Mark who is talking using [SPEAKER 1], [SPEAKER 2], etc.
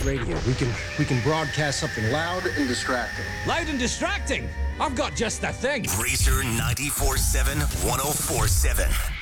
[SPEAKER 1] radio. We can broadcast something loud and distracting.
[SPEAKER 2] Loud and distracting? I've got just the thing.
[SPEAKER 3] Racer 94.7, 104.7.